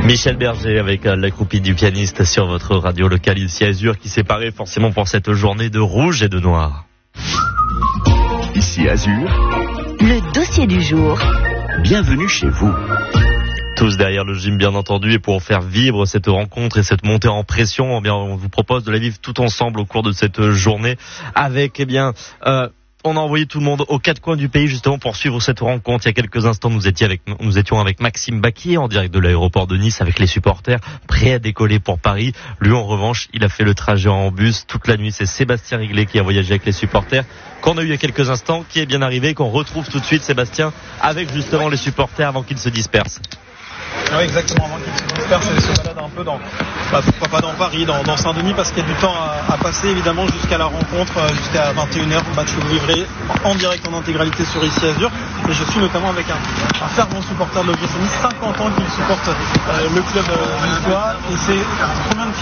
Michel Berger avec l'accroupie du pianiste sur votre radio locale ici Azur qui s'est paré forcément pour cette journée de rouge et de noir. Ici Azur, le dossier du jour. Bienvenue chez vous. Tous derrière le gym bien entendu, et pour faire vivre cette rencontre et cette montée en pression, on vous propose de la vivre tout ensemble au cours de cette journée avec on a envoyé tout le monde aux quatre coins du pays justement pour suivre cette rencontre. Il y a quelques instants, nous étions avec Maxime Baquier en direct de l'aéroport de Nice avec les supporters prêts à décoller pour Paris. Lui, en revanche, il a fait le trajet en bus toute la nuit. C'est Sébastien Riglet qui a voyagé avec les supporters qu'on a eu il y a quelques instants, qui est bien arrivé, qu'on retrouve tout de suite, Sébastien, avec justement les supporters avant qu'ils se dispersent. Oui, exactement, avant qu'ils se dispersent et se baladent un peu pourquoi pas dans Paris, dans Saint-Denis, parce qu'il y a du temps à passer évidemment jusqu'à la rencontre, jusqu'à 21h, le match est livré en direct en intégralité sur Ici Azur. Et je suis notamment avec un fervent supporter de l'OGC Nice, 50 ans qu'il supporte le club niçois. Et c'est combien de